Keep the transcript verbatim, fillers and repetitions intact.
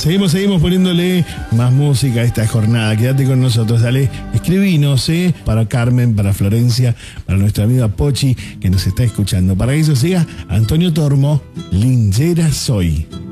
Seguimos, seguimos poniéndole más música a esta jornada. Quédate con nosotros, dale. Escribinos, ¿eh? Para Carmen, para Florencia, para nuestra amiga Pochi, que nos está escuchando. Para que eso siga, Antonio Tormo, Linchera Soy.